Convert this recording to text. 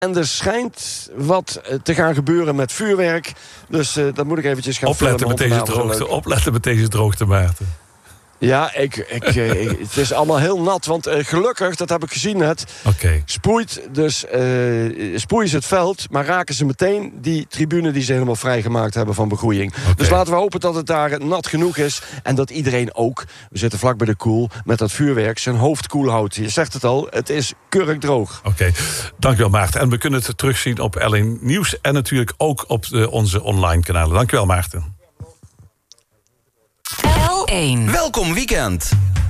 En er schijnt wat te gaan gebeuren met vuurwerk. Dus dat moet ik eventjes gaan opletten met deze droogte. Opletten met deze droogte, Maarten. Ja, het is allemaal heel nat. Want gelukkig, dat heb ik gezien net... Sproeien ze het veld... maar raken ze meteen die tribune die ze helemaal vrijgemaakt hebben van begroeiing. Dus laten we hopen dat het daar nat genoeg is... en dat iedereen ook, we zitten vlak bij de koel... met dat vuurwerk zijn hoofd koel houdt. Je zegt het al, het is kurkdroog. Oké, dankjewel Maarten. En we kunnen het terugzien op L1 Nieuws... en natuurlijk ook op onze online kanalen. Dankjewel Maarten. L1. Welkom weekend.